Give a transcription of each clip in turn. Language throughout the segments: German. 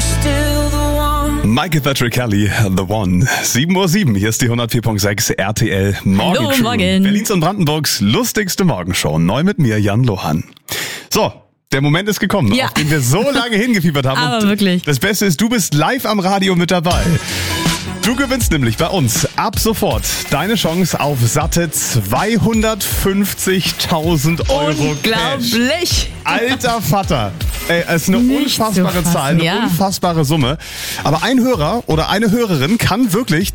Michael Patrick Kelly, The One. 7:07 Uhr, hier ist die 104.6 RTL Morgen. Hallo, morgen. Berlins und Brandenburgs lustigste Morgenshow. Neu mit mir, Jan Lohan. So, der Moment ist gekommen, Ja. auf den wir so lange hingefiebert haben. Aber Und wirklich. Das Beste ist, du bist live am Radio mit dabei. Du gewinnst nämlich bei uns ab sofort deine Chance auf satte 250.000 Euro Cash. Unglaublich. Alter Vater. Ey, es ist eine Nicht unfassbare zu fassen, Zahl, eine ja. unfassbare Summe. Aber ein Hörer oder eine Hörerin kann wirklich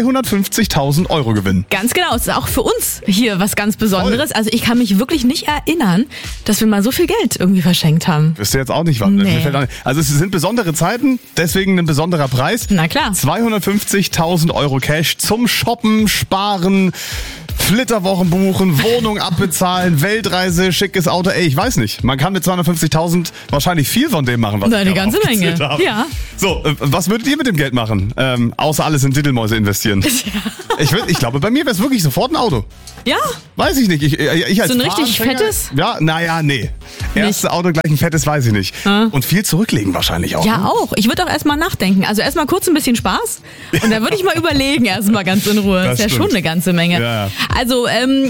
250.000 Euro gewinnen. Ganz genau, es ist auch für uns hier was ganz Besonderes. Also ich kann mich wirklich nicht erinnern, dass wir mal so viel Geld irgendwie verschenkt haben. Wisst ihr jetzt auch nicht, wann? Nee. Mir fällt auch nicht. Also es sind besondere Zeiten, deswegen ein besonderer Preis. Na klar. 250.000 Euro Cash zum Shoppen, Sparen, Flitterwochen buchen, Wohnung abbezahlen, Weltreise, schickes Auto. Ey, ich weiß nicht. Man kann mit 250.000 wahrscheinlich viel von dem machen, was Na, ich eine gerade ganze Menge. aufgezählt habe. Ja. So, was würdet ihr mit dem Geld machen? Außer alles in Diddelmäuse investieren. Ich glaube, bei mir wäre es wirklich sofort ein Auto. Ja, Weiß ich nicht. Ich als So ein richtig Fahranfänger- fettes? Ja, naja, nee. Erste Auto gleich ein fettes, weiß ich nicht. Und viel zurücklegen wahrscheinlich auch. ja ne? auch. Ich würde auch erstmal nachdenken. Also erstmal kurz ein bisschen Spaß und dann würde ich mal überlegen erstmal ganz in Ruhe. Das ist ja stimmt. schon eine ganze Menge. Ja. Also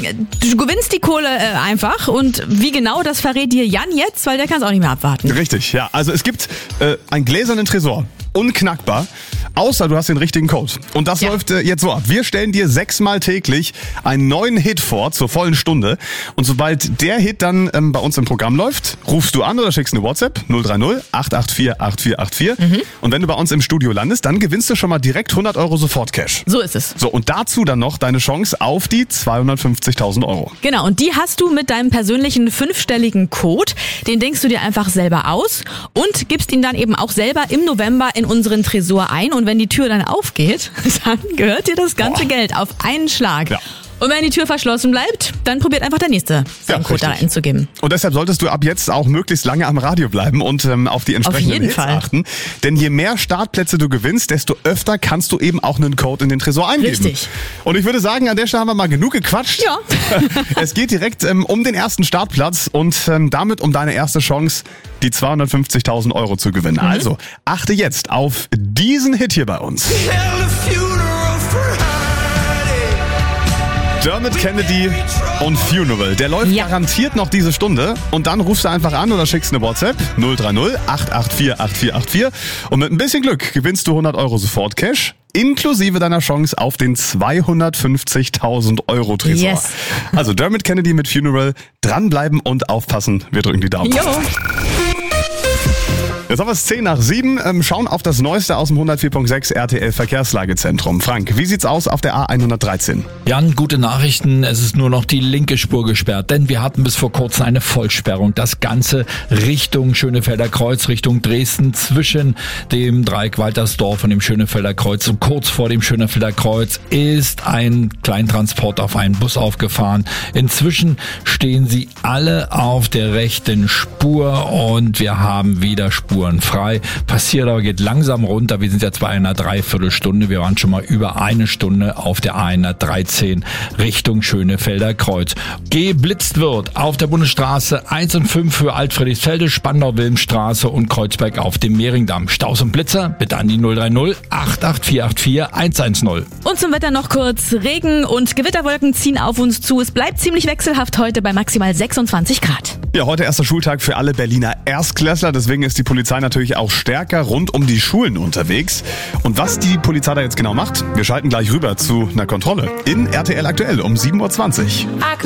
du gewinnst die Kohle einfach und wie genau, das verrät dir Jan jetzt, weil der kann es auch nicht mehr abwarten. Richtig, ja. Also es gibt einen gläsernen Tresor. Unknackbar. Außer du hast den richtigen Code. Und das Ja. läuft jetzt so ab. Wir stellen dir 6-mal täglich einen neuen Hit vor zur vollen Stunde. Und sobald der Hit dann bei uns im Programm läuft, rufst du an oder schickst eine WhatsApp 030 884 8484. Und wenn du bei uns im Studio landest, dann gewinnst du schon mal direkt 100 Euro Sofort-Cash. So ist es. So, und dazu dann noch deine Chance auf die 250.000 Euro. Genau, und die hast du mit deinem persönlichen 5-stelligen Code. Den denkst du dir einfach selber aus und gibst ihn dann eben auch selber im November in unseren Tresor ein. Und wenn die Tür dann aufgeht, dann gehört dir das ganze Geld auf einen Schlag. Ja. Und wenn die Tür verschlossen bleibt, dann probiert einfach der Nächste, seinen Code da richtig. einzugeben. Und deshalb solltest du ab jetzt auch möglichst lange am Radio bleiben und auf die entsprechenden jeden Hits Fall. achten. Denn je mehr Startplätze du gewinnst, desto öfter kannst du eben auch einen Code in den Tresor eingeben. Richtig. Und ich würde sagen, an der Stelle haben wir mal genug gequatscht. Ja. Es geht direkt um den ersten Startplatz und damit um deine erste Chance, die 250.000 Euro zu gewinnen. Also achte jetzt auf diesen Hit hier bei uns. Dermot Kennedy und Funeral. Der läuft Ja. garantiert noch diese Stunde. Und dann rufst du einfach an oder schickst eine WhatsApp 030 884 8484. Und mit ein bisschen Glück gewinnst du 100 Euro Sofort-Cash. Inklusive deiner Chance auf den 250.000 Euro Tresor. Yes. Also Dermot Kennedy mit Funeral. Dranbleiben und aufpassen. Wir drücken die Daumen. Jo. Jetzt haben wir es 10:10. Schauen auf das Neueste aus dem 104.6 RTL Verkehrslagezentrum. Frank, wie sieht's aus auf der A113? Jan, gute Nachrichten. Es ist nur noch die linke Spur gesperrt, denn wir hatten bis vor kurzem eine Vollsperrung. Das Ganze Richtung Schönefelder Kreuz, Richtung Dresden, zwischen dem Dreieck Waltersdorf und dem Schönefelder Kreuz. Und kurz vor dem Schönefelder Kreuz ist ein Kleintransport auf einen Bus aufgefahren. Inzwischen stehen sie alle auf der rechten Spur und wir haben wieder Spuren frei. Passiert aber, geht langsam runter. Wir sind jetzt bei einer Dreiviertelstunde. Wir waren schon mal über eine Stunde auf der A113 Richtung Schönefelder Kreuz. Geblitzt wird auf der Bundesstraße 1 und 5 für Altfriedrichsfelde, Spandau-Wilhelmstraße und Kreuzberg auf dem Mehringdamm. Staus und Blitzer bitte an die 030 88484 110. Und zum Wetter noch kurz. Regen und Gewitterwolken ziehen auf uns zu. Es bleibt ziemlich wechselhaft heute bei maximal 26 Grad. Ja, heute erster Schultag für alle Berliner Erstklässler. Deswegen ist die Polizei natürlich auch stärker rund um die Schulen unterwegs. Und was die Polizei da jetzt genau macht, wir schalten gleich rüber zu einer Kontrolle in RTL Aktuell um 7:20 Uhr.